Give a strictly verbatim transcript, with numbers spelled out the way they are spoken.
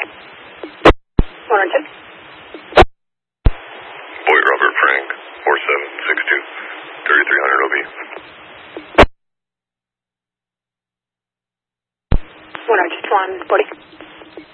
one oh two. Boyd Robert Frank, four seven six two, thirty-three hundred O B. one oh two one, forty.